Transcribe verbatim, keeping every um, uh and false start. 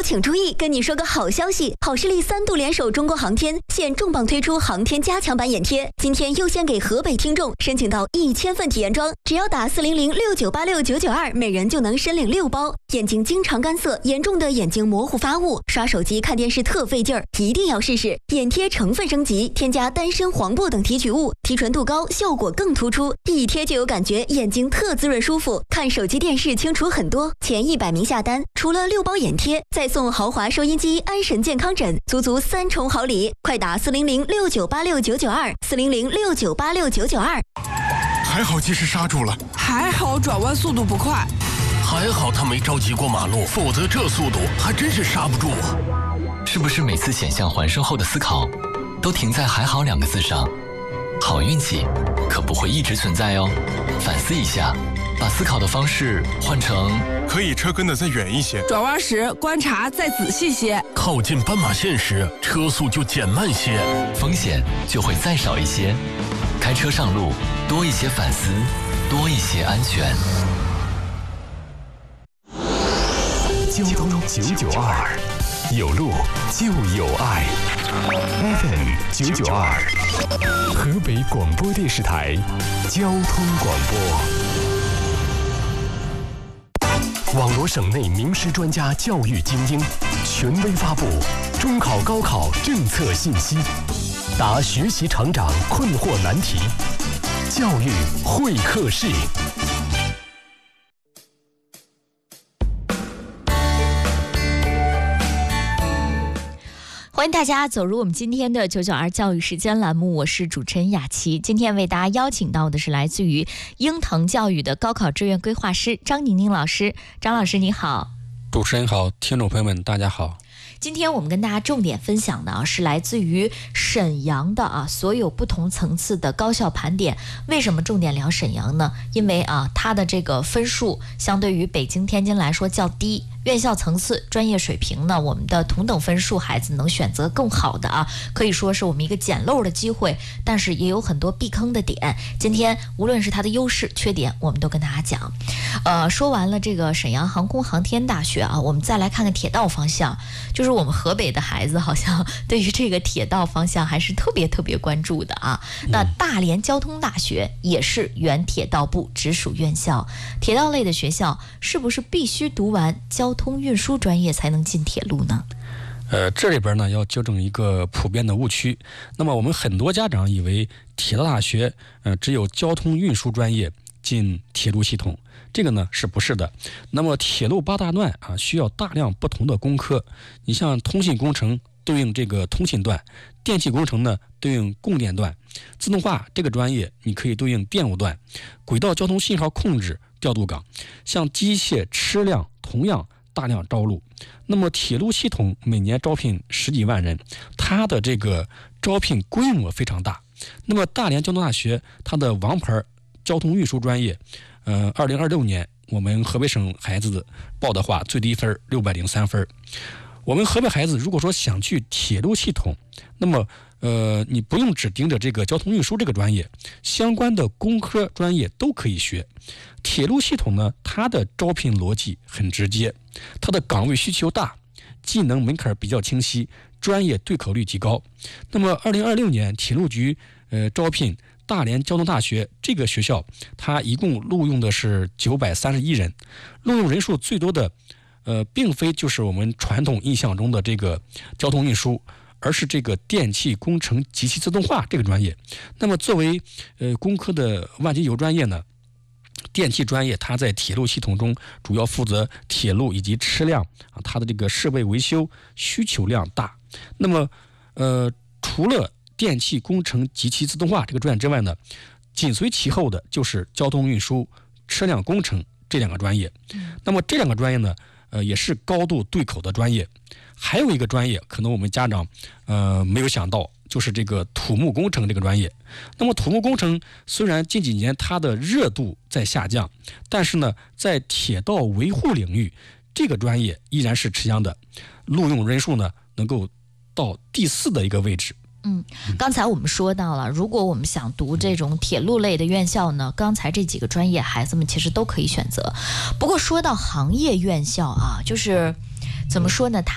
请注意，跟你说个好消息，好视力三度联手中国航天，现重磅推出航天加强版眼贴。今天优先给河北听众申请到一千份体验装，只要打四零零六九八六九九二，每人就能申领六包。眼睛经常干涩，严重的眼睛模糊发雾，刷手机看电视特费劲儿，一定要试试。眼贴成分升级，添加丹参、黄柏等提取物，提纯度高，效果更突出，一贴就有感觉，眼睛特滋润舒服，看手机电视清楚很多。前一百名下单，除了六包眼贴，再送豪华收音机、安神健康枕，足足三重好礼！快打四零零六九八六九九二，四零零六九八六九九二。 还好及时刹住了， 还好转弯速度不快， 还好他没着急过马路，否则这速度还真是刹不住啊！ 是不是每次险象环生后的思考，都停在“还好”两个字上？好运气可不会一直存在哦，反思一下。把思考的方式换成可以车跟得再远一些， 转弯时观察再仔细些， 靠近斑马线时车速就减慢些， 风险就会再少一些。开车上路多一些反思，多一些安全。 交通九九二，有路就有爱。F M 九九二，河北广播电视台交通广播。网罗省内名师专家教育精英，权威发布中考高考政策信息，答学习成长困惑难题，教育会客室。 欢迎大家走入我们今天的九九二教育时间栏目，我是主持人雅琪。今天为大家邀请到的是来自于鹰腾教育的高考志愿规划师张宁宁老师。张老师你好。 主持人好，听众朋友们大家好。 今天我们跟大家重点分享的啊，是来自于沈阳的啊所有不同层次的高校盘点。为什么重点聊沈阳呢？因为啊它的这个分数相对于北京、天津来说较低，院校层次、专业水平呢，我们的同等分数孩子能选择更好的啊，可以说是我们一个捡漏的机会，但是也有很多避坑的点。今天无论是它的优势、缺点，我们都跟大家讲。呃，说完了这个沈阳航空航天大学啊，我们再来看看铁道方向。就是我们河北的孩子好像对于这个铁道方向还是特别特别关注的啊。那大连交通大学也是原铁道部直属院校，铁道类的学校是不是必须读完交通运输专业才能进铁路呢？ 呃，这里边呢要纠正一个普遍的误区。那么我们很多家长以为铁道大学呃只有交通运输专业进铁路系统，这个呢是不是的？那么铁路八大段啊，需要大量不同的工科。你像通信工程对应这个通信段，电气工程呢对应供电段，自动化这个专业你可以对应电务段，轨道交通信号控制调度岗，像机械车辆同样大量招录。那么铁路系统每年招聘十几万人，它的这个招聘规模非常大。那么大连交通大学它的王牌交通运输专业，呃，二零二六年我们河北省孩子报的话，最低分六百零三分。我们河北孩子如果说想去铁路系统，那么呃，你不用只盯着这个交通运输这个专业，相关的工科专业都可以学。铁路系统呢，它的招聘逻辑很直接，它的岗位需求大，技能门槛比较清晰，专业对口率极高。那么二零二六年铁路局呃招聘大连交通大学这个学校，它一共录用的是九百三十一人，录用人数最多的呃，并非就是我们传统印象中的这个交通运输，而是这个电气工程及其自动化这个专业。那么作为呃工科的万金油专业呢，电气专业它在铁路系统中主要负责铁路以及车辆啊，它的这个设备维修需求量大。那么呃，除了电气工程及其自动化这个专业之外呢，紧随其后的就是交通运输、车辆工程这两个专业。那么这两个专业呢，呃，也是高度对口的专业。还有一个专业，可能我们家长呃没有想到，就是这个土木工程这个专业。那么土木工程虽然近几年它的热度在下降，但是呢，在铁道维护领域，这个专业依然是吃香的，录用人数呢能够到第四的一个位置。 嗯，刚才我们说到了，如果我们想读这种铁路类的院校呢，刚才这几个专业孩子们其实都可以选择。不过说到行业院校啊，就是怎么说呢，它